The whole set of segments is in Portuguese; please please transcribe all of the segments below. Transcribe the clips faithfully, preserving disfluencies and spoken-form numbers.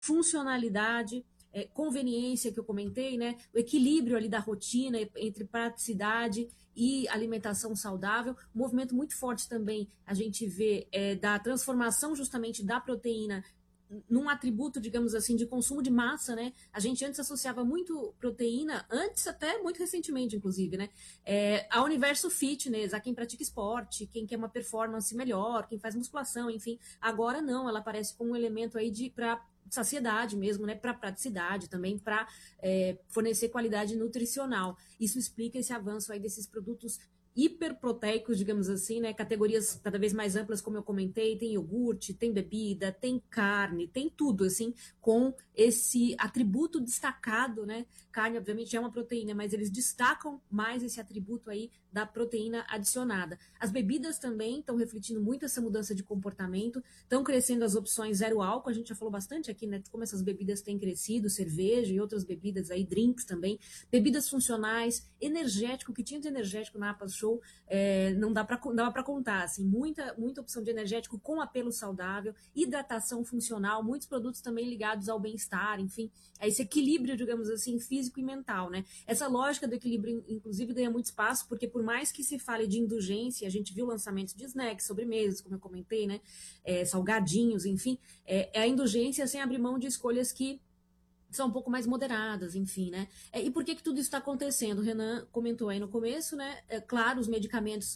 funcionalidade, é, conveniência que eu comentei, né? O equilíbrio ali da rotina entre praticidade e alimentação saudável. Um movimento muito forte também a gente vê é, da transformação justamente da proteína num atributo, digamos assim, de consumo de massa, né? A gente antes associava muito proteína, antes até muito recentemente, inclusive, né? É, ao universo fitness, a quem pratica esporte, quem quer uma performance melhor, quem faz musculação, enfim. Agora não, ela aparece como um elemento aí de para saciedade mesmo, né? Para praticidade também, para é, fornecer qualidade nutricional. Isso explica esse avanço aí desses produtos hiperproteicos, digamos assim, né? Categorias cada vez mais amplas, como eu comentei, tem iogurte, tem bebida, tem carne, tem tudo, assim, com esse atributo destacado, né? Carne, obviamente, é uma proteína, mas eles destacam mais esse atributo aí da proteína adicionada. As bebidas também estão refletindo muito essa mudança de comportamento, estão crescendo as opções zero álcool, a gente já falou bastante aqui, né? Como essas bebidas têm crescido, cerveja e outras bebidas aí, drinks também, bebidas funcionais, energético, que tinha de energético na Apas Show, é, não dá para contar, assim, muita, muita opção de energético com apelo saudável, hidratação funcional, muitos produtos também ligados ao bem-estar, enfim, é esse equilíbrio, digamos assim, físico e mental, né? Essa lógica do equilíbrio, inclusive, ganha muito espaço, porque por mais que se fale de indulgência, a gente viu lançamentos de snacks, sobremesas, como eu comentei, né? É, salgadinhos, enfim, é, é a indulgência sem abrir mão de escolhas que são um pouco mais moderadas, enfim, né? É, e por que que tudo isso está acontecendo? O Renan comentou aí no começo, né? É, claro, os medicamentos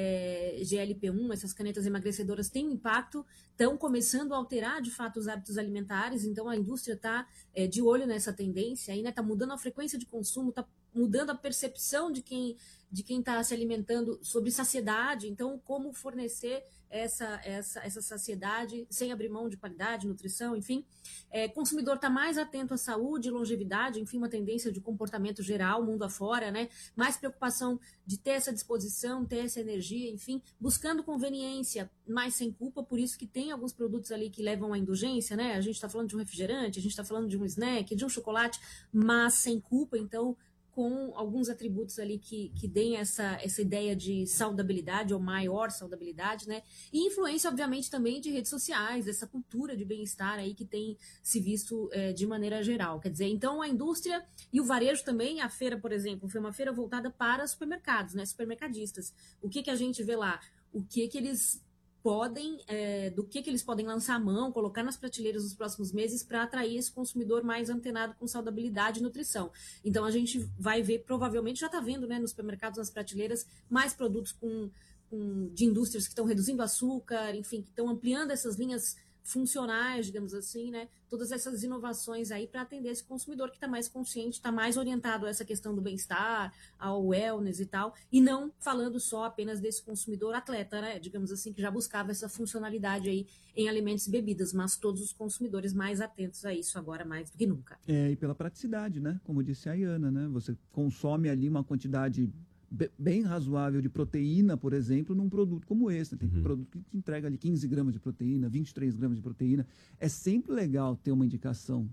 é, G L P um, essas canetas emagrecedoras têm impacto, estão começando a alterar, de fato, os hábitos alimentares, então a indústria está é, de olho nessa tendência aí, né? Está mudando a frequência de consumo, está mudando a percepção de quem de quem está se alimentando sobre saciedade, então como fornecer essa, essa, essa saciedade sem abrir mão de qualidade, nutrição, enfim. É, consumidor está mais atento à saúde, longevidade, enfim, uma tendência de comportamento geral, mundo afora, né? Mais preocupação de ter essa disposição, ter essa energia, enfim, buscando conveniência, mas sem culpa, por isso que tem alguns produtos ali que levam à indulgência, né? A gente está falando de um refrigerante, a gente está falando de um snack, de um chocolate, mas sem culpa, então com alguns atributos ali que, que deem essa, essa ideia de saudabilidade ou maior saudabilidade, né? E influência, obviamente, também de redes sociais, dessa cultura de bem-estar aí que tem se visto é, de maneira geral. Quer dizer, então a indústria e o varejo também, a feira, por exemplo, foi uma feira voltada para supermercados, né? Supermercadistas. O que, que a gente vê lá? O que, que eles podem, é, do que, que eles podem lançar a mão, colocar nas prateleiras nos próximos meses para atrair esse consumidor mais antenado com saudabilidade e nutrição. Então a gente vai ver, provavelmente já está vendo, né, nos supermercados, nas prateleiras, mais produtos com, com, de indústrias que estão reduzindo açúcar, enfim, que estão ampliando essas linhas funcionais, digamos assim, né? Todas essas inovações aí para atender esse consumidor que está mais consciente, está mais orientado a essa questão do bem-estar, ao wellness e tal, e não falando só apenas desse consumidor atleta, né? Digamos assim, que já buscava essa funcionalidade aí em alimentos e bebidas, mas todos os consumidores mais atentos a isso agora mais do que nunca. É, e pela praticidade, né? Como disse a Iana, né? Você consome ali uma quantidade bem razoável de proteína, por exemplo, num produto como esse. Tem uhum. produto que te entrega ali quinze gramas de proteína, vinte e três gramas de proteína. É sempre legal ter uma indicação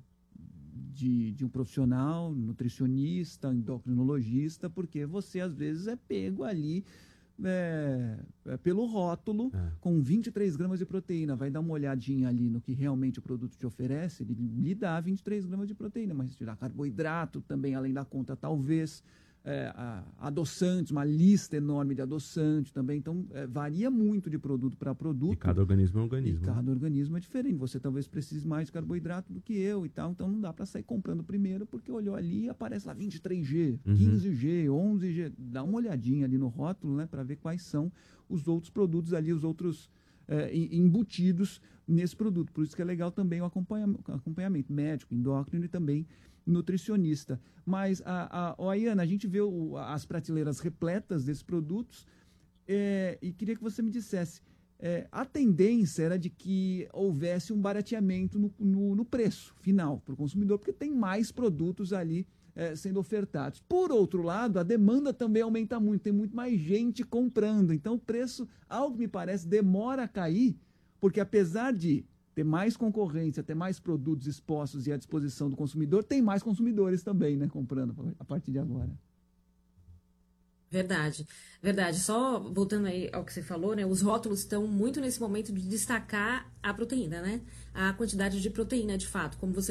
de, de um profissional, nutricionista, endocrinologista, porque você, às vezes, é pego ali é, é pelo rótulo é. com vinte e três gramas de proteína. Vai dar uma olhadinha ali no que realmente o produto te oferece, ele lhe dá vinte e três gramas de proteína, mas tirar carboidrato também, além da conta, talvez... É, adoçantes, uma lista enorme de adoçantes também, então é, varia muito de produto para produto. E cada organismo é um organismo. E cada organismo é diferente, você talvez precise mais de carboidrato do que eu e tal, então não dá para sair comprando primeiro, porque olhou ali e aparece lá vinte e três G, uhum. quinze G, onze G, dá uma olhadinha ali no rótulo, né, para ver quais são os outros produtos ali, os outros é, embutidos nesse produto, por isso que é legal também o acompanhamento, acompanhamento médico, endócrino e também nutricionista. Mas, a, a, a Iana, a gente vê o, as prateleiras repletas desses produtos é, e queria que você me dissesse, é, a tendência era de que houvesse um barateamento no, no, no preço final para o consumidor, porque tem mais produtos ali é, sendo ofertados. Por outro lado, a demanda também aumenta muito, tem muito mais gente comprando, então o preço, algo me parece, demora a cair, porque apesar de ter mais concorrência, ter mais produtos expostos e à disposição do consumidor, tem mais consumidores também, né, comprando a partir de agora. Verdade, verdade. Só voltando aí ao que você falou, né? Os rótulos estão muito nesse momento de destacar a proteína, né? A quantidade de proteína, de fato. Como você